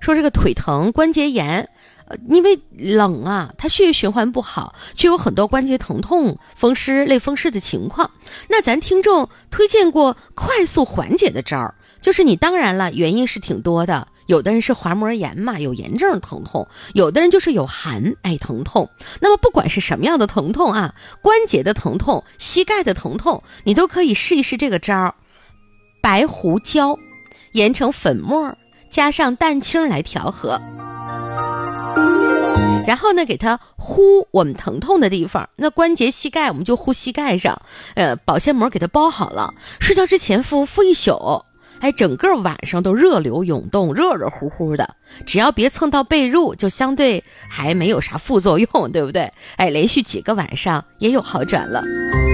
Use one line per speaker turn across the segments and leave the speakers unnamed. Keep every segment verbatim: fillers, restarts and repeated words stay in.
说这个腿疼关节炎，呃，因为冷啊，它血液循环不好，就有很多关节疼痛、风湿、类风湿的情况。那咱听众推荐过快速缓解的招儿，就是你当然了，原因是挺多的。有的人是滑膜炎嘛，有炎症疼痛；有的人就是有寒哎疼痛。那么不管是什么样的疼痛啊，关节的疼痛、膝盖的疼痛，你都可以试一试这个招：白胡椒研成粉末，加上蛋清来调和。然后呢，给它敷我们疼痛的地方，那关节膝盖我们就敷膝盖上，呃，保鲜膜给它包好了，睡觉之前敷敷一宿，哎，整个晚上都热流涌动，热热乎乎的，只要别蹭到被褥，就相对还没有啥副作用，对不对？哎，连续几个晚上也有好转了。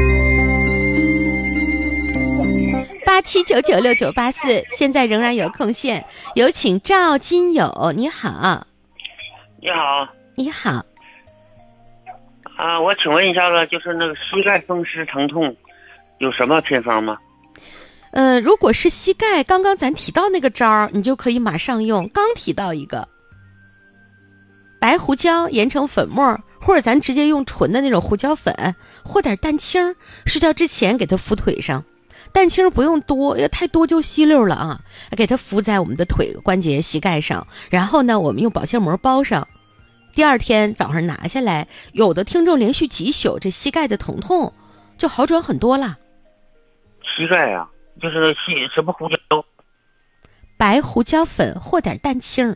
八七九九六九八四，现在仍然有空线，有请赵金友，你好。
你好。
你好。
啊，我请问一下子，就是那个膝盖风湿疼痛，有什么偏方吗？
呃，如果是膝盖，刚刚咱提到那个招儿，你就可以马上用。刚提到一个白胡椒研成粉末，或者咱直接用纯的那种胡椒粉，或点蛋清，睡觉之前给它敷腿上。蛋清不用多，要太多就吸溜了啊！给它敷在我们的腿关节、膝盖上，然后呢，我们用保鲜膜包上。第二天早上拿下来，有的听众连续几宿，这膝盖的疼痛就好转很多了。
膝盖啊，就是细什么胡椒？
白胡椒粉或点蛋清。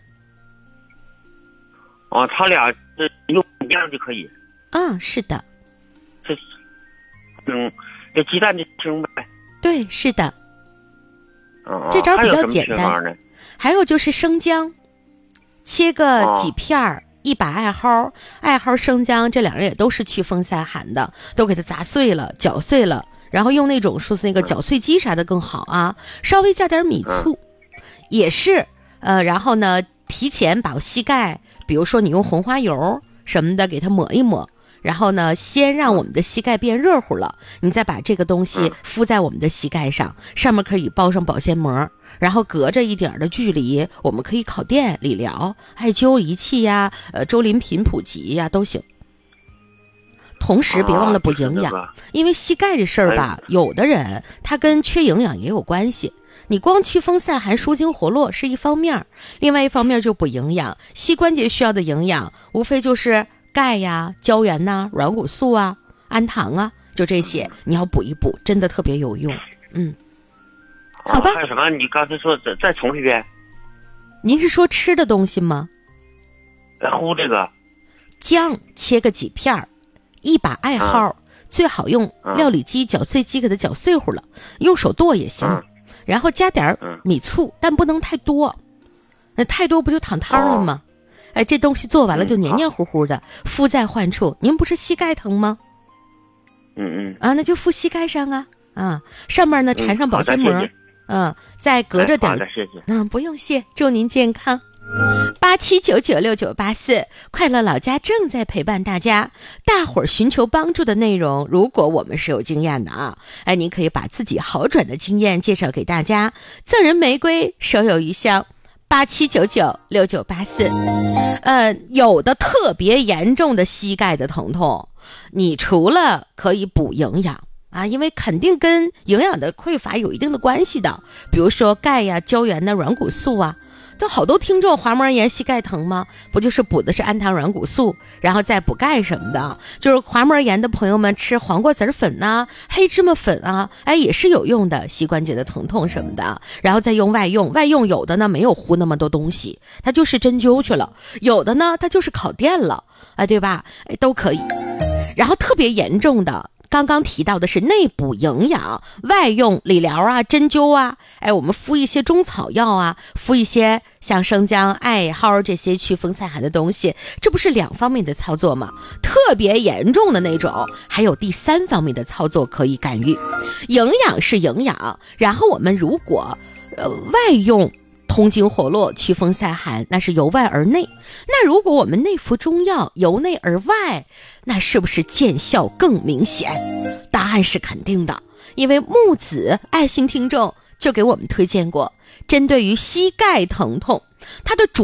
哦，他俩这用一样就可以。
啊，是的。
这，嗯，这鸡蛋就清呗。
对，是的。
哦，
这招比较简单。
还有,
还有就是生姜，切个几片儿。哦，一把艾蒿，艾蒿、生姜这两个也都是祛风散寒的，都给它砸碎了、搅碎了，然后用那种说是那个搅碎机啥的更好啊。稍微加点米醋，也是呃，然后呢，提前把膝盖，比如说你用红花油什么的给它抹一抹，然后呢，先让我们的膝盖变热乎了，你再把这个东西敷在我们的膝盖上，上面可以包上保鲜膜。然后隔着一点的距离，我们可以烤电、理疗、艾灸仪器呀，呃，周林频普及呀都行。同时别忘了补营养，啊，因为膝盖这事儿吧，有的人他跟缺营养也有关系。你光祛风散寒、舒筋活络是一方面，另外一方面就补营养。膝关节需要的营养，无非就是钙呀、胶原呐、软骨素啊、氨糖啊，就这些，你要补一补，真的特别有用。嗯。好吧，
还有什么？你刚才说再再重复一遍。
您是说吃的东西吗？
敷这个
姜切个几片儿，一把艾蒿，嗯，最好用料理机、搅碎机给它搅碎乎了，用手剁也行。嗯，然后加点米醋，嗯，但不能太多，那太多不就淌汤了吗？哦，哎，这东西做完了就黏黏糊糊的，嗯，敷在患处。您不是膝盖疼吗？
嗯嗯。
啊，那就敷膝盖上啊啊，上面呢缠上保鲜膜。嗯嗯，再隔着点，
哎，谢谢。
嗯，不用谢，祝您健康。八七九九六九八四，快乐老家正在陪伴大家。大伙儿寻求帮助的内容，如果我们是有经验的啊，哎，您可以把自己好转的经验介绍给大家，赠人玫瑰，手有余香。八七九九六九八四，呃，有的特别严重的膝盖的疼痛，你除了可以补营养。啊，因为肯定跟营养的匮乏有一定的关系的，比如说钙呀、胶原呐、软骨素啊，都好多听众滑膜炎、膝盖疼吗？不就是补的是氨糖、软骨素，然后再补钙什么的？就是滑膜炎的朋友们吃黄瓜籽粉呐、黑芝麻粉啊，哎，也是有用的，膝关节的疼痛什么的。然后再用外用，外用有的呢没有糊那么多东西，它就是针灸去了；有的呢它就是烤电了，哎，对吧？哎，都可以。然后特别严重的。刚刚提到的是内补营养，外用理疗啊、针灸啊，哎，我们敷一些中草药啊，敷一些像生姜、艾蒿这些祛风散寒的东西，这不是两方面的操作吗？特别严重的那种，还有第三方面的操作可以干预。营养是营养，然后我们如果呃外用通经活络、祛风散寒，那是由外而内。那如果我们内服中药，由内而外，那是不是见效更明显？答案是肯定的，因为木子爱心听众就给我们推荐过，针对于膝盖疼痛，它的主